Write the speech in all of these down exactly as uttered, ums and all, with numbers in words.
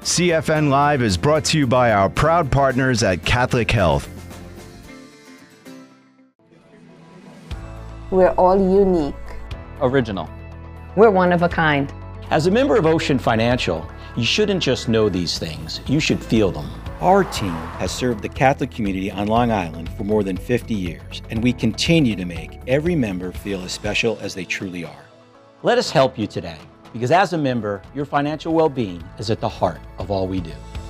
C F N Live is brought to you by our proud partners at Catholic Health. We're all unique. Original. We're one of a kind. As a member of Ocean Financial, you shouldn't just know these things, you should feel them. Our team has served the Catholic community on Long Island for more than fifty years, and we continue to make every member feel as special as they truly are. Let us help you today, because as a member, your financial well-being is at the heart of all we do.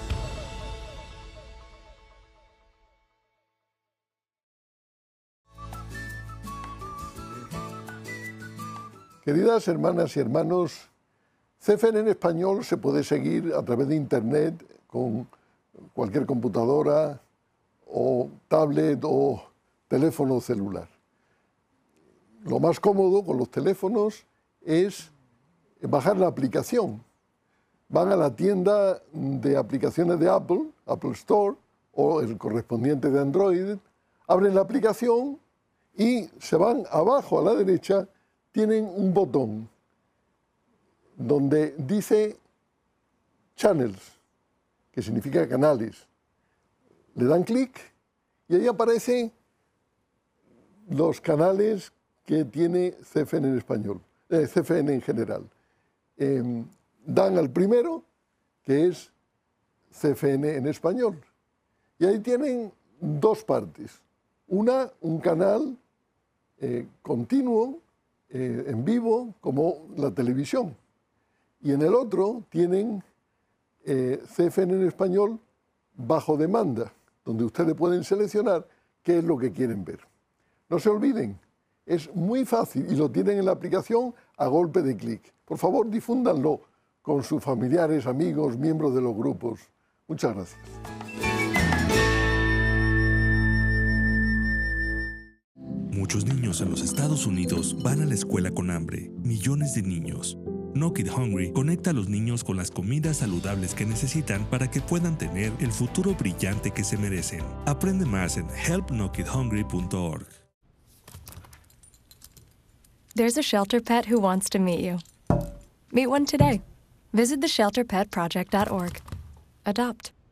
Queridas hermanas y hermanos, C F N en español se puede seguir a través de Internet con cualquier computadora o tablet o teléfono celular. Lo más cómodo con los teléfonos es bajar la aplicación. Van a la tienda de aplicaciones de Apple, Apple Store, o el correspondiente de Android, abren la aplicación y se van abajo a la derecha, tienen un botón donde dice Channels, que significa canales. Le dan clic y ahí aparecen los canales que tiene C F N en español, eh, C F N en general. Eh, dan al primero, que es C F N en español. Y ahí tienen dos partes. Una, un canal eh, continuo, eh, en vivo, como la televisión. Y en el otro tienen eh, C F N en español bajo demanda, donde ustedes pueden seleccionar qué es lo que quieren ver. No se olviden, es muy fácil y lo tienen en la aplicación a golpe de clic. Por favor, difúndanlo con sus familiares, amigos, miembros de los grupos. Muchas gracias. Muchos niños en los Estados Unidos van a la escuela con hambre. Millones de niños. No Kid Hungry conecta a los niños con las comidas saludables que necesitan para que puedan tener el futuro brillante que se merecen. Aprende más en help no kid hungry punto org. There's a shelter pet who wants to meet you. Meet one today. Visit the shelter pet project dot org. Adopt.